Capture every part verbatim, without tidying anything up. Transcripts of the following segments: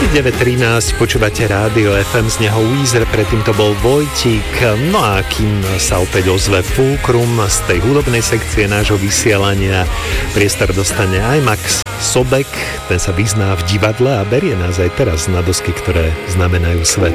deväť trinásť, počúvate rádio ef em, z neho Weezer, predtým to bol Vojtík. No a kým sa opäť ozve Fulcrum z tej hudobnej sekcie nášho vysielania, priestor dostane aj Max Sobek, ten sa vyzná v divadle a berie nás aj teraz na dosky, ktoré znamenajú svet.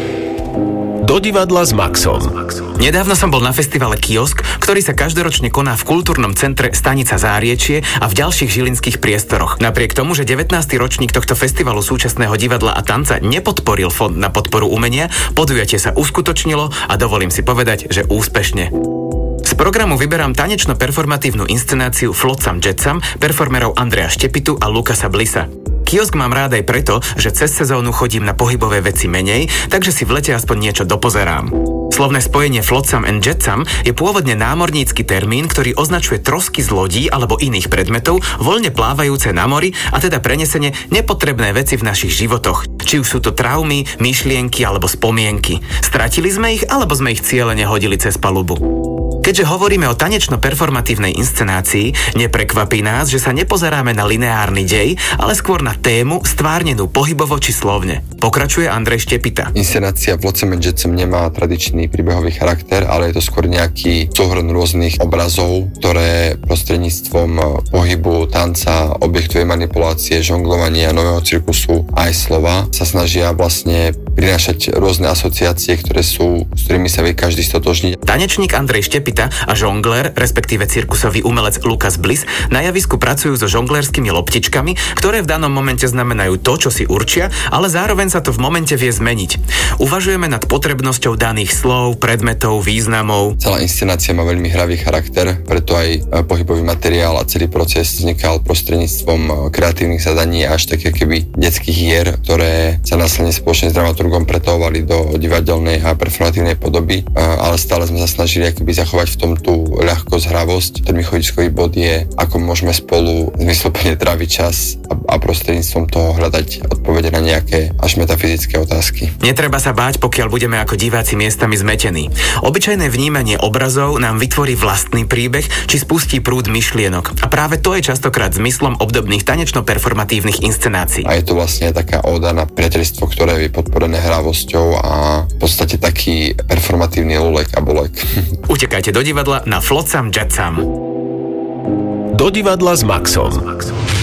Do divadla s Maxom. Nedávno som bol na festivale Kiosk, ktorý sa každoročne koná v kultúrnom centre Stanica Záriečie a v ďalších žilinských priestoroch. Napriek tomu, že devätnásty ročník tohto festivalu súčasného divadla a tanca nepodporil Fond na podporu umenia, podujatie sa uskutočnilo a dovolím si povedať, že úspešne. Z programu vyberám tanečno-performatívnu inscenáciu Flotsam Jetsam performerov Andreja Štepitu a Lukasa Blissa. Kiosk mám rád aj preto, že cez sezónu chodím na pohybové veci menej, takže si v lete aspoň niečo dopozerám. Slovné spojenie Flotsam and Jetsam je pôvodne námornícky termín, ktorý označuje trosky z lodí alebo iných predmetov voľne plávajúce na mori a teda prenesenie nepotrebné veci v našich životoch. Či už sú to traumy, myšlienky alebo spomienky. Stratili sme ich alebo sme ich cielene hodili cez palubu. Keďže hovoríme o tanečno-performatívnej inscenácii, neprekvapí nás, že sa nepozeráme na lineárny dej, ale skôr na tému stvárnenú pohybovo či slovne. Pokračuje Andrej Štepita. Inscenácia Flotsam and Jetsam nemá tradičný príbehový charakter, ale je to skôr nejaký súhrn rôznych obrazov, ktoré prostredníctvom pohybu, tanca, objektovej manipulácie, žonglovania, nového cirkusu a aj slova sa snažia vlastne prinášať rôzne asociácie, ktoré sú, s ktorými sa vie každý stotožniť. Tanečník Andrej Štepita a žongler, respektíve cirkusový umelec Lukas Bliss, na javisku pracujú so žonglerskými loptičkami, ktoré v danom momente znamenajú to, čo si určia, ale zároveň sa to v momente vie zmeniť. Uvažujeme nad potrebnosťou daných slov, predmetov, významov. Celá inscenácia má veľmi hravý charakter, preto aj pohybový materiál a celý proces vznikal prostredníctvom kreatívnych zadaní až také keby detských hier, ktoré sa následne spoločne s dramaturgom pretahovali do divadelnej a performatívnej podoby, ale stále sme sa snažili akoby zachovať v tom tú ľahkosť, hravosť. Ten východiskový bod je, ako môžeme spolu zmysluplne tráviť čas a, a prostredníctvom toho hľadať odpovede na nejaké až metafyzické otázky. Netreba sa báť, pokiaľ budeme ako diváci miestami zmetení. Obyčajné vnímanie obrazov nám vytvorí vlastný príbeh či spustí prúd myšlienok. A práve to je častokrát zmyslom obdobných tanečno-performatívnych inscenácií. A je to vlastne taká óda na priateľstvo, ktoré je podporené hravosťou a v podstate taký performatívny lulek a bolek. Utekajte do divadla na Flotsam Jetsam. Do divadla s Maxom.